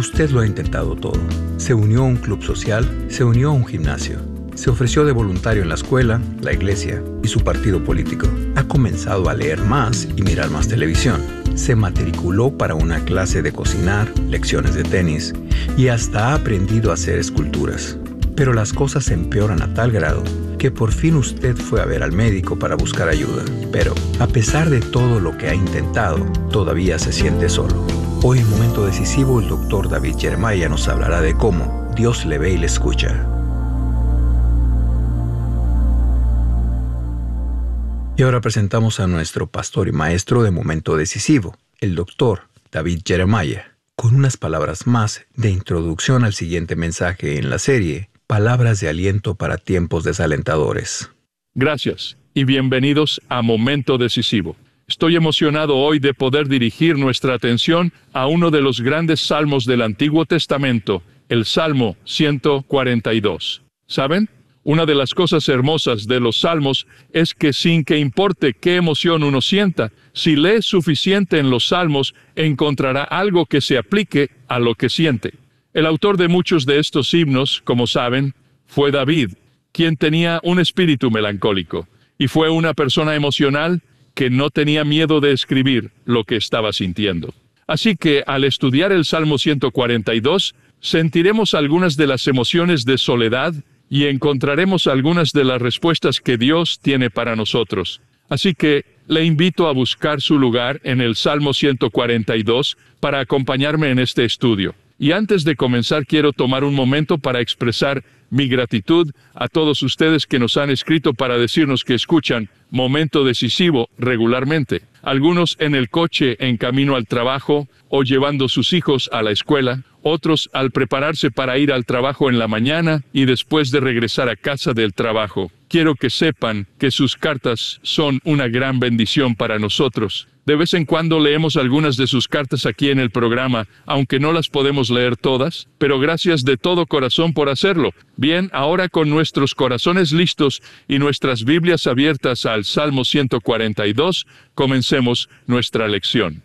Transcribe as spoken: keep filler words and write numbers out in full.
usted lo ha intentado todo. Se unió a un club social, se unió a un gimnasio. Se ofreció de voluntario en la escuela, la iglesia y su partido político. Ha comenzado a leer más y mirar más televisión. Se matriculó para una clase de cocinar, lecciones de tenis y hasta ha aprendido a hacer esculturas. Pero las cosas empeoran a tal grado que por fin usted fue a ver al médico para buscar ayuda. Pero, a pesar de todo lo que ha intentado, todavía se siente solo. Hoy en Momento Decisivo, el doctor David Jeremiah nos hablará de cómo Dios le ve y le escucha. Y ahora presentamos a nuestro pastor y maestro de Momento Decisivo, el doctor David Jeremiah, con unas palabras más de introducción al siguiente mensaje en la serie, Palabras de Aliento para Tiempos Desalentadores. Gracias y bienvenidos a Momento Decisivo. Estoy emocionado hoy de poder dirigir nuestra atención a uno de los grandes salmos del Antiguo Testamento, el Salmo ciento cuarenta y dos. ¿Saben? Una de las cosas hermosas de los salmos es que sin que importe qué emoción uno sienta, si lee suficiente en los salmos, encontrará algo que se aplique a lo que siente. El autor de muchos de estos himnos, como saben, fue David, quien tenía un espíritu melancólico, y fue una persona emocional que no tenía miedo de escribir lo que estaba sintiendo. Así que, al estudiar el Salmo ciento cuarenta y dos, sentiremos algunas de las emociones de soledad, y encontraremos algunas de las respuestas que Dios tiene para nosotros. Así que le invito a buscar su lugar en el Salmo ciento cuarenta y dos para acompañarme en este estudio. Y antes de comenzar quiero tomar un momento para expresar mi gratitud a todos ustedes que nos han escrito para decirnos que escuchan Momento Decisivo regularmente. Algunos en el coche en camino al trabajo o llevando sus hijos a la escuela, otros al prepararse para ir al trabajo en la mañana y después de regresar a casa del trabajo. Quiero que sepan que sus cartas son una gran bendición para nosotros. De vez en cuando leemos algunas de sus cartas aquí en el programa, aunque no las podemos leer todas, pero gracias de todo corazón por hacerlo. Bien, ahora con nuestros corazones listos y nuestras Biblias abiertas al Salmo ciento cuarenta y dos, comencemos nuestra lección.